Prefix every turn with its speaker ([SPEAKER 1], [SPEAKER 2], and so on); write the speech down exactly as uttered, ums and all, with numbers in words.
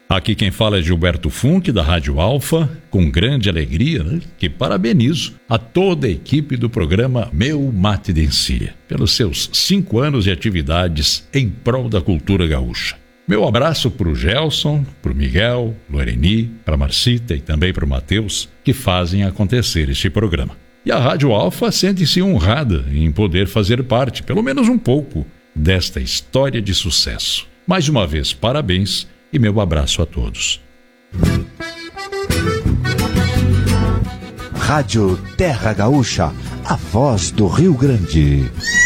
[SPEAKER 1] Aqui quem fala é Gilberto Funck, da Rádio Alfa, com grande alegria, né, que parabenizo a toda a equipe do programa Meu Mate de Encilha, pelos seus cinco anos de atividades em prol da cultura gaúcha. Meu abraço para o Gelson, para o Miguel, Loreni, para a Marcita e também para o Matheus, que fazem acontecer este programa. E a Rádio Alfa sente-se honrada em poder fazer parte, pelo menos um pouco, desta história de sucesso. Mais uma vez, parabéns e meu abraço a todos.
[SPEAKER 2] Rádio Terra Gaúcha, a voz do Rio Grande.